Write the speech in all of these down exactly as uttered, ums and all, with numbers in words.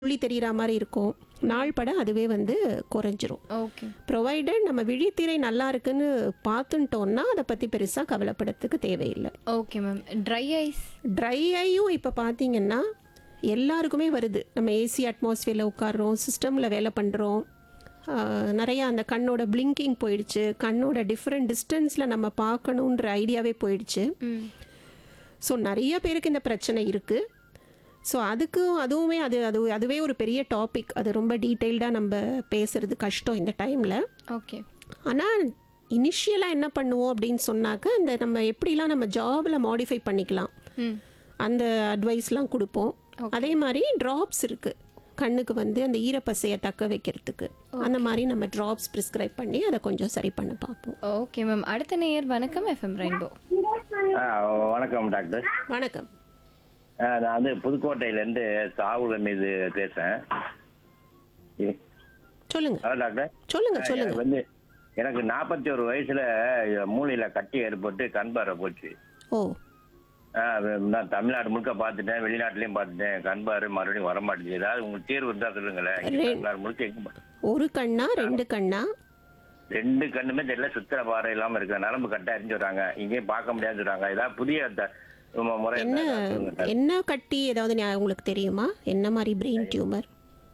புள்ளி தெரிகிற மாதிரி இருக்கும். நாள் பட அதுவே வந்து குறைஞ்சிரும். ஓகே. ப்ரொவைடட் நம்ம விழித்திரை நல்லா இருக்குன்னு பார்த்துட்டோம்னா அதை பற்றி பெருசாக கவலைப்படத்துக்கு தேவையில்லை. Okay ma'am. Try ice? Try ஐயும் இப்போ பார்த்தீங்கன்னா எல்லாருக்குமே வருது. நம்ம ஏசி அட்மாஸ்ஃபியரில் உட்காடுறோம், சிஸ்டமில் வேலை பண்ணுறோம், நிறையா அந்த கண்ணோட பிளிங்கிங் போயிடுச்சு, கண்ணோட டிஃப்ரெண்ட் டிஸ்டன்ஸில் நம்ம பார்க்கணுன்ற ஐடியாவே போயிடுச்சு. ம். ஸோ நிறைய பேருக்கு இந்த பிரச்சனை இருக்குது. ஸோ அதுக்கும் அதுவுமே அது அது அதுவே ஒரு பெரிய டாபிக். அது ரொம்ப டீட்டெயில்டாக நம்ம பேசுறது கஷ்டம் இந்த டைமில். ஓகே. ஆனால் இனிஷியலாக என்ன பண்ணுவோம் அப்படின்னு சொன்னாக்க அந்த நம்ம எப்படிலாம் நம்ம ஜாபில் மாடிஃபை பண்ணிக்கலாம் ம். அந்த அட்வைஸ்லாம் கொடுப்போம். அதே மாதிரி ட்ராப்ஸ் இருக்குது கண்ணுக்கு வந்து அந்த ஈரப்பசையை தக்க வைக்கிறதுக்கு. அந்த மாதிரி நம்ம ட்ராப்ஸ் ப்ரிஸ்கிரைப் பண்ணி அதை கொஞ்சம் சரி பண்ண பார்ப்போம். Okay ma'am. அடுத்த நேயர் வணக்கம் எஃப்எம் ரெயின்போ. ஆ, வணக்கம் டாக்டர். வணக்கம். ஆ, நான் வந்து புதுக்கோட்டையிலேருந்து சாவுல மீது பேசுறேன். ஏ, சொல்லுங்க ஹலோ டாக்டர். சொல்லுங்க ஆ, சொல்லுங்க. எனக்கு வந்து எனக்கு நாற்பத்தி ஒரு வயசுல மூளையில கட்டி ஏற்பட்டு கண் பார்வை போச்சு. ஓ ஆ, நான் தமிழ்நாடு முழுக்க பார்த்துட்டேன், வெளிநாட்டுலயும் பார்த்துட்டேன். கண் பார்வை மறுபடியும் வர மாட்டேங்குது. ஏதாவது உங்களுக்கு தீர்வு இருந்தா சொல்லுங்களேன். இங்க ரெ- தமிழ்நாடு முழுக்க எங்க பா- ஒரு கண்ணா ரெண்டு கண்ணா? ரெண்டு கண்ணுமே தெரியல, சுத்திர பாறை இல்லாம இருக்கு. நரம்பு கட்ட அறிஞ்சு வராங்க, இங்கேயும் பார்க்க முடியாதுன்னு சொல்றாங்க. ஏதாவது புதிய த- முறை என்ன இருந்தா சொல்லுங்க டாக்டர். என்ன கட்டி ஏதாவது ஞா- உங்களுக்கு தெரியுமா? என்ன மாதிரி பிரெயின் டியூமர்?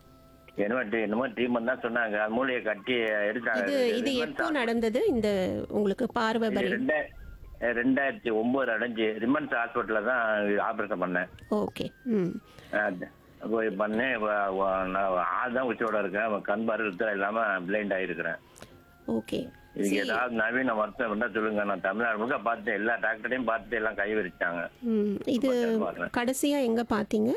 என்னமோ ட்ரீ- என்னமோ ட்ரீட்மெண்ட் தான் சொன்னாங்க. அது மூளையை கட்டி எடுத்தாங்க. இது இது எப்போ நடந்தது இந்த உங்களுக்கு பார்வை பரி? ரெண்டா- ரெண்டாயிரத்தி ஒன்பது அடைஞ்சு ரிமன்ஸ் ஹாஸ்பிட்டல்ல தான் ஆபரேஷன் பண்ணேன். ஓகே. ம் அஹ் போய் பண்ணேன். வ- வ- நான் ஆள் தான் உச்சியோட இருக்கேன். கண் பார்வை இல்லாம பிளைண்ட் ஆயிருக்கிறேன். ஓகே. இதுக்கு ஏதாவது நவீன மருத்துவம் இருந்தா சொல்லுங்க. நான் தமிழ்நாடு முழுக்க பார்த்துட்டு எல்லா டாக்டரையும் பார்த்துட்டு எல்லாம் கை விரிச்சாங்க. ம் இது கடைசியா எங்க பார்த்தீங்க?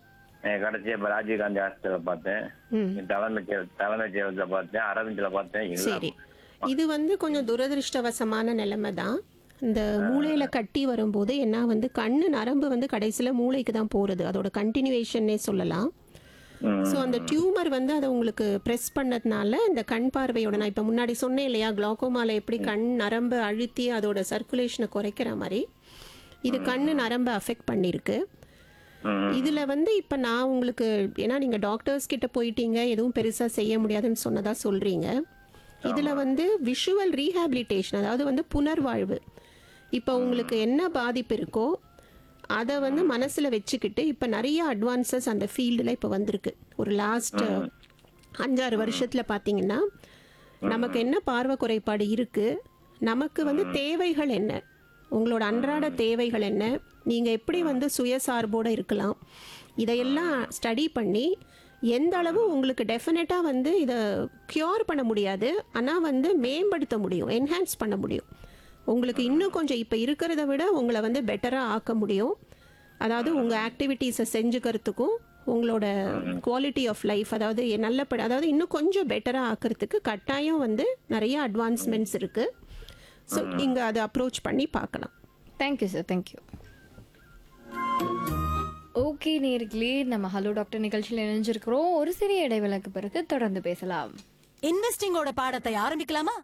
அஹ் கடைசியா இப்ப ராஜீவ்காந்தி ஹாஸ்பிட்டல பார்த்தேன், ம் தலைமை செயல் தலைமை செயலகத்துல பார்த்தேன், அரவிந்தில பார்த்தேன். எல்லாம் சரி. இது வந்து கொஞ்சம் துரதிருஷ்டவசமான நிலைமை தான். இந்த மூளையில கட்டி வரும்போது என்ன வந்து கண்ணு நரம்பு வந்து கடைசியில் மூளைக்கு தான் போகிறது. அதோட கண்டினியூவேஷன்னே சொல்லலாம். ம். ஸோ அந்த டியூமர் வந்து அதை உங்களுக்கு ப்ரெஸ் பண்ணதுனால இந்த கண் பார்வையோட, நான் இப்போ முன்னாடி சொன்னேன் இல்லையா, குளோக்கோமால எப்படி கண் நரம்பு அழுத்தி அதோட சர்க்குலேஷனை குறைக்கிற மாதிரி இது கண்ணு நரம்பை அஃபெக்ட் பண்ணியிருக்கு. ம். இதில் வந்து இப்போ நான் உங்களுக்கு, ஏன்னா நீங்கள் டாக்டர்ஸ் கிட்ட போயிட்டீங்க, எதுவும் பெருசாக செய்ய முடியாதுன்னு சொன்னதா சொல்கிறீங்க. இதில் வந்து விஷுவல் ரீஹாபிலிட்டேஷன், அதாவது வந்து புனர்வாழ்வு. இப்போ உங்களுக்கு என்ன பாதிப்பு இருக்கோ அதை வந்து மனசில் வச்சுக்கிட்டு இப்போ நிறைய அட்வான்சஸ் அந்த ஃபீல்டில் இப்போ வந்திருக்கு. ஒரு லாஸ்ட் அஞ்சாறு வருஷத்தில் பார்த்தீங்கன்னா நமக்கு என்ன பார்வை குறைபாடு இருக்குது, நமக்கு வந்து தேவைகள் என்ன, உங்களோட அன்றாட தேவைகள் என்ன, நீங்கள் எப்படி வந்து சுயசார்போடு இருக்கலாம், இதையெல்லாம் ஸ்டடி பண்ணி எந்த அளவு உங்களுக்கு டெஃபினட்டாக வந்து இதை க்யூர் பண்ண முடியாது, ஆனால் வந்து மேம்படுத்த முடியும், என்ஹான்ஸ் பண்ண முடியும். உங்களுக்கு இன்னும் கொஞ்சம் இப்போ இருக்கிறத விட உங்களை வந்து பெட்டராக ஆக்க முடியும். அதாவது உங்கள் ஆக்டிவிட்டீஸை செஞ்சுக்கிறதுக்கும் உங்களோட குவாலிட்டி ஆஃப் லைஃப், அதாவது நல்லபடி, அதாவது இன்னும் கொஞ்சம் பெட்டராக ஆக்கிறதுக்கு கட்டாயம் வந்து நிறைய அட்வான்ஸ்மெண்ட்ஸ் இருக்குது. ஸோ இங்கே அதை அப்ரோச் பண்ணி பார்க்கலாம். Thank you sir. தேங்க்யூ. ஓகே நேர்களே, நம்ம ஹலோ டாக்டர் நிகழ்ச்சியில் இணைஞ்சிருக்கிறோம். ஒரு சிறிய இடைவேளைக்கு பிறகு தொடர்ந்து பேசலாம். இன்வெஸ்டிங்கோட பாடத்தை ஆரம்பிக்கலாமா?